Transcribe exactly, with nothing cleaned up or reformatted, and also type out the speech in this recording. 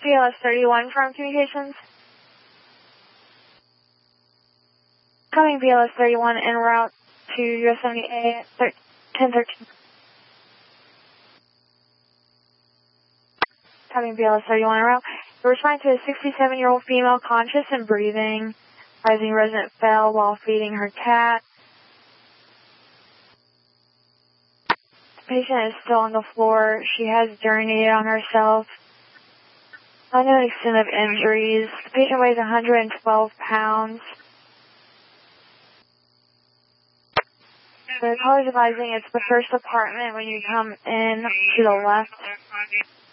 B L S thirty-one from Communications. Coming B L S thirty-one en route to U S seventy-eight, ten thirteen. Coming B L S thirty-one en route. We're responding to a sixty-seven-year-old female conscious and breathing. Rising resident fell while feeding her cat. The patient is still on the floor. She has journeyed on herself. Unknown extent of injuries. The patient weighs one hundred twelve pounds. The caller's advising it's the first apartment when you come in to the left.